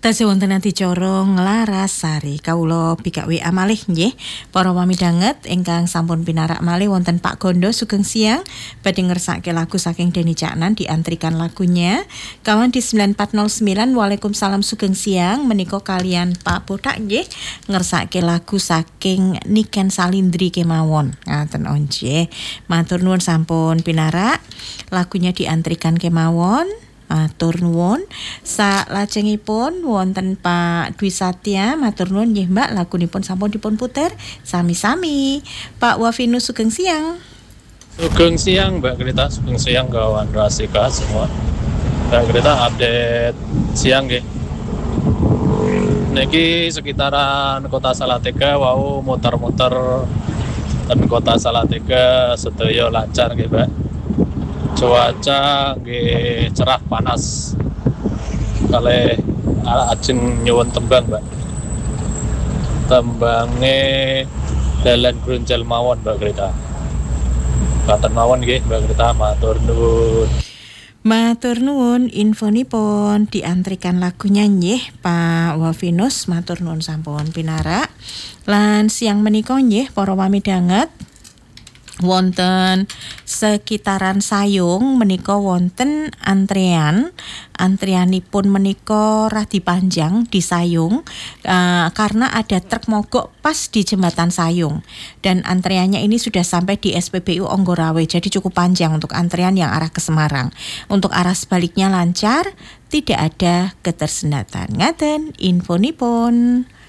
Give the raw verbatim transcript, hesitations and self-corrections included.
Tasih wonten adicara Nglarasari kawula bikak W A malih nggih para pamidanget ingkang sampun pinarak malih wonten Pak Gondo sugeng siang badhe ngersake lagu saking Denny Caknan diantrikan lagunya kawan di sembilan empat nol sembilan. Waalaikumsalam sugeng siang menika kalian Pak Bodak nggih ngersake lagu saking Niken Salindri kemawon ngaten onje matur nuwun sampun pinarak lagunya diantrikan kemawon. Matur nuwun. Salajengipun wonten Pak Dwi Satya matur nuwun nggih Mbak lagunipun sampun dipun puter sami-sami. Pak Wafinus sugeng siang. Sugeng siang Mbak Grita, sugeng siang kawan Rasika semua. Mbak Grita update siang nggih. Niki sekitaran Kota Salatiga wau muter-muter ten Kota Salatiga sedaya lancar nggih Mbak. Cuaca nggih cerah panas. Kalih ajeng nyuwun tembang, Mbak. Tembange dalan grunjal mawon, Mbak Grita. Katen mawon nggih, Mbak Grita, matur nuwun. Matur nuwun infonipun diantrikan lagunya nggih Pak Wafinus matur nuwun sampun pinarak. Lan siang menika nggih para pamidanget wonten sekitaran Sayung menika wonten antrean antreanipun menika radi panjang di Sayung uh, karena ada truk mogok pas di jembatan Sayung dan antreannya ini sudah sampai di S P B U Onggorawe jadi cukup panjang untuk antrean yang arah ke Semarang. Untuk arah sebaliknya lancar, tidak ada ketersendatan. Ngaten infonipun.